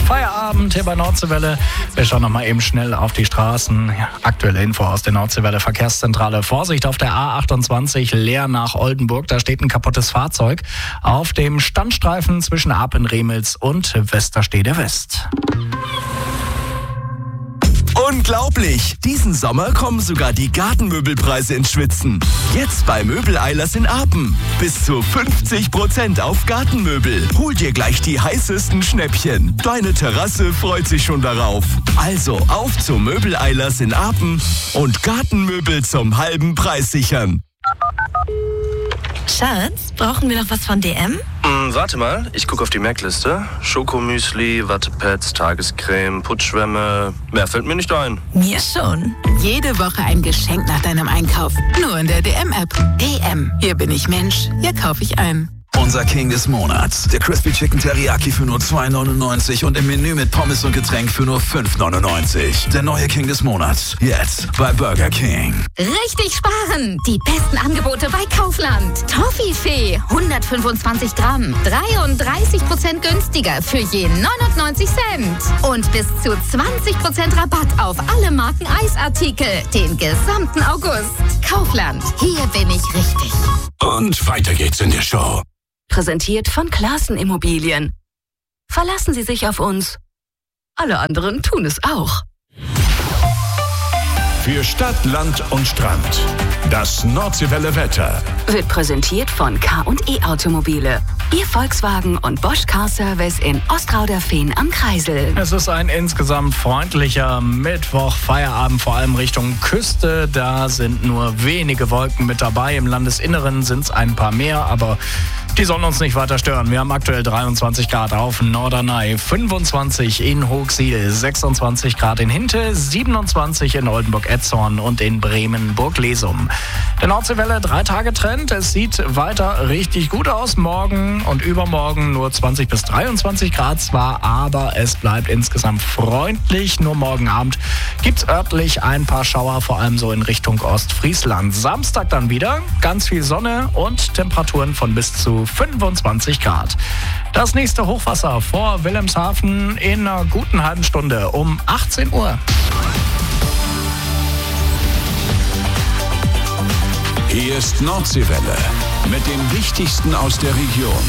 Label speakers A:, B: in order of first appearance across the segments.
A: Feierabend hier bei Nordseewelle. Wir schauen noch mal eben schnell auf die Straßen. Ja, aktuelle Info aus der Nordseewelle Verkehrszentrale. Vorsicht auf der A28 Leer nach Oldenburg. Da steht ein kaputtes Fahrzeug auf dem Standstreifen zwischen Apen-Remels und Westerstede West.
B: Unglaublich! Diesen Sommer kommen sogar die Gartenmöbelpreise ins Schwitzen. Jetzt bei Möbel-Eilers in Apen. Bis zu 50% auf Gartenmöbel. Hol dir gleich die heißesten Schnäppchen. Deine Terrasse freut sich schon darauf. Also auf zu Möbel-Eilers in Apen und Gartenmöbel zum halben Preis sichern.
C: Schatz, brauchen wir noch was von DM?
D: Warte mal, ich gucke auf die Merkliste. Schokomüsli, Wattepads, Tagescreme, Putzschwämme. Mehr fällt mir nicht ein.
C: Mir schon.
E: Jede Woche ein Geschenk nach deinem Einkauf. Nur in der DM-App. DM. Hier bin ich Mensch. Hier kaufe ich ein.
F: Unser King des Monats. Der Crispy Chicken Teriyaki für nur $2,99 und im Menü mit Pommes und Getränk für nur $5,99. Der neue King des Monats. Jetzt bei Burger King.
G: Richtig sparen! Die besten Angebote bei Kaufland. Toffifee 125 Gramm. 33% günstiger für je 99 Cent. Und bis zu 20% Rabatt auf alle Marken Eisartikel. Den gesamten August. Kaufland. Hier bin ich richtig.
F: Und weiter geht's in der Show.
H: Präsentiert von Classen Immobilien. Verlassen Sie sich auf uns. Alle anderen tun es auch.
I: Für Stadt, Land und Strand. Das Nordseewelle Wetter.
H: Wird präsentiert von K&E Automobile. Ihr Volkswagen und Bosch Car Service in Ostrauderfehn am Kreisel.
A: Es ist ein insgesamt freundlicher Mittwoch, Feierabend, vor allem Richtung Küste. Da sind nur wenige Wolken mit dabei. Im Landesinneren sind es ein paar mehr, aber die sollen uns nicht weiter stören. Wir haben aktuell 23 Grad auf Norderney, 25 in Hochsiel, 26 Grad in Hinte, 27 in Oldenburg-Etzhorn und in Bremen-Burglesum. Der Nordseewelle 3-Tage-Trend. Es sieht weiter richtig gut aus. Morgen und übermorgen nur 20 bis 23 Grad zwar, aber es bleibt insgesamt freundlich. Nur morgen Abend gibt es örtlich ein paar Schauer, vor allem so in Richtung Ostfriesland. Samstag dann wieder ganz viel Sonne und Temperaturen von bis zu 25 Grad. Das nächste Hochwasser vor Wilhelmshaven in einer guten halben Stunde um 18 Uhr.
I: Hier ist Nordseewelle mit dem Wichtigsten aus der Region.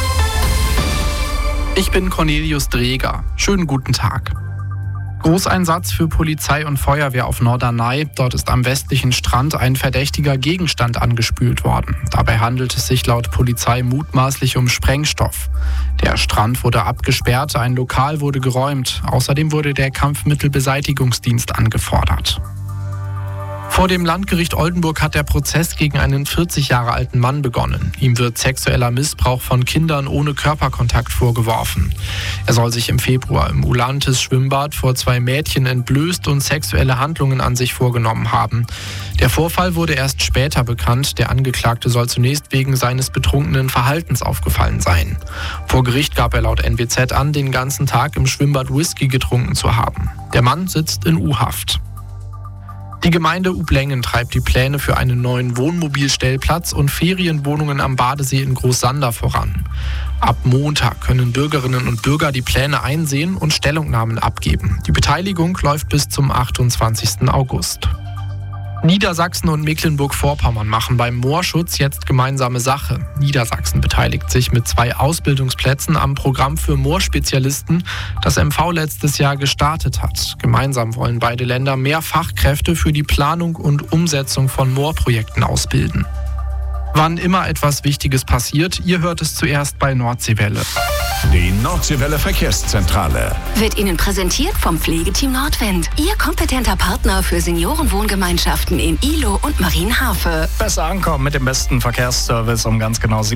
J: Ich bin Cornelius Dreger. Schönen guten Tag. Großeinsatz für Polizei und Feuerwehr auf Norderney. Dort ist am westlichen Strand ein verdächtiger Gegenstand angespült worden. Dabei handelt es sich laut Polizei mutmaßlich um Sprengstoff. Der Strand wurde abgesperrt, ein Lokal wurde geräumt. Außerdem wurde der Kampfmittelbeseitigungsdienst angefordert. Vor dem Landgericht Oldenburg hat der Prozess gegen einen 40 Jahre alten Mann begonnen. Ihm wird sexueller Missbrauch von Kindern ohne Körperkontakt vorgeworfen. Er soll sich im Februar im Ulantis-Schwimmbad vor 2 Mädchen entblößt und sexuelle Handlungen an sich vorgenommen haben. Der Vorfall wurde erst später bekannt. Der Angeklagte soll zunächst wegen seines betrunkenen Verhaltens aufgefallen sein. Vor Gericht gab er laut NWZ an, den ganzen Tag im Schwimmbad Whisky getrunken zu haben. Der Mann sitzt in U-Haft. Die Gemeinde Ublengen treibt die Pläne für einen neuen Wohnmobilstellplatz und Ferienwohnungen am Badesee in Großsander voran. Ab Montag können Bürgerinnen und Bürger die Pläne einsehen und Stellungnahmen abgeben. Die Beteiligung läuft bis zum 28. August. Niedersachsen und Mecklenburg-Vorpommern machen beim Moorschutz jetzt gemeinsame Sache. Niedersachsen beteiligt sich mit 2 Ausbildungsplätzen am Programm für Moorspezialisten, das MV letztes Jahr gestartet hat. Gemeinsam wollen beide Länder mehr Fachkräfte für die Planung und Umsetzung von Moorprojekten ausbilden. Wann immer etwas Wichtiges passiert, ihr hört es zuerst bei Nordseewelle.
I: Die Nordseewelle Verkehrszentrale
H: Wird Ihnen präsentiert vom Pflegeteam Nordwind. Ihr kompetenter Partner für Seniorenwohngemeinschaften in Ihlow und Marienhafe.
A: Besser ankommen mit dem besten Verkehrsservice um ganz genau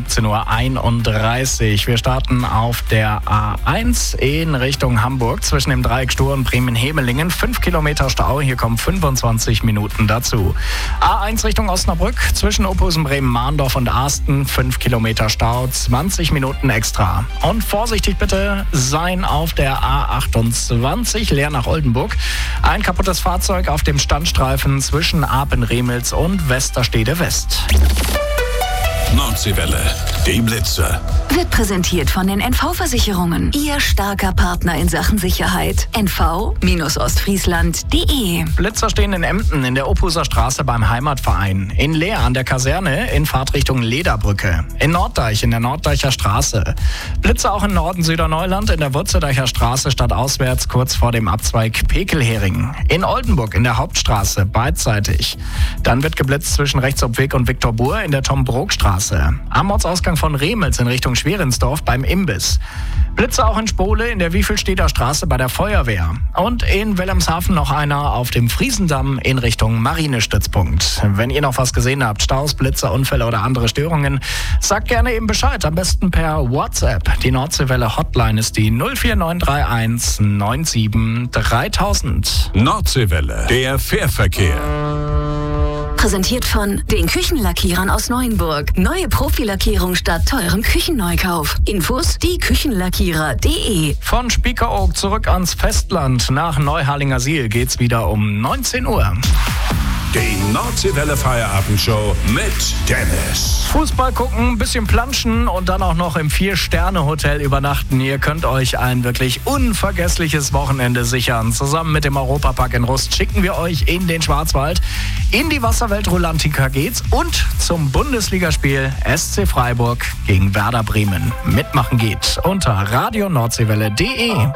A: 17:31 Uhr. Wir starten auf der A1 in Richtung Hamburg zwischen dem Dreieck Stur und Bremen-Hemelingen. 5 Kilometer Stau, hier kommen 25 Minuten dazu. A1 Richtung Osnabrück zwischen Ophusen, Bremen-Mahndorf und Arsten. 5 Kilometer Stau, 20 Minuten extra. Und vorsichtig bitte sein auf der A28 Leer nach Oldenburg. Ein kaputtes Fahrzeug auf dem Standstreifen zwischen Apen-Remels und Westerstede West.
I: Nordseewelle. Die Blitzer.
H: Wird präsentiert von den NV-Versicherungen. Ihr starker Partner in Sachen Sicherheit. NV-Ostfriesland.de.
A: Blitzer stehen in Emden in der Ophuser Straße beim Heimatverein. In Leer an der Kaserne in Fahrtrichtung Lederbrücke. In Norddeich in der Norddeicher Straße. Blitzer auch in Norden Süderneuland in der Wurzeldeicher Straße stadtauswärts kurz vor dem Abzweig Pekelhering. In Oldenburg in der Hauptstraße beidseitig. Dann wird geblitzt zwischen Rechtsobweg und Viktor Buhr in der Tom-Brok-Straße. Am Ortsausgang von Remels in Richtung Schwerinsdorf beim Imbiss. Blitze auch in Spole in der Wiefelstedter Straße bei der Feuerwehr. Und in Wilhelmshaven noch einer auf dem Friesendamm in Richtung Marinestützpunkt. Wenn ihr noch was gesehen habt, Staus, Blitze, Unfälle oder andere Störungen, sagt gerne eben Bescheid. Am besten per WhatsApp. Die Nordseewelle Hotline ist die 04931 97 3000.
I: Nordseewelle, der Fährverkehr.
H: Präsentiert von den Küchenlackierern aus Neuenburg. Neue Profilackierung statt teurem Küchenneukauf. Infos dieküchenlackierer.de.
A: Von Spiekeroog zurück ans Festland. Nach Neuharlingersiel geht's wieder um 19 Uhr.
I: Die Nordseewelle Feierabendshow mit Dennis.
A: Fußball gucken, ein bisschen planschen und dann auch noch im 4-Sterne-Hotel übernachten. Ihr könnt euch ein wirklich unvergessliches Wochenende sichern. Zusammen mit dem Europapark in Rust schicken wir euch in den Schwarzwald. In die Wasserwelt Rulantica geht's und zum Bundesligaspiel SC Freiburg gegen Werder Bremen. Mitmachen geht unter radionordseewelle.de.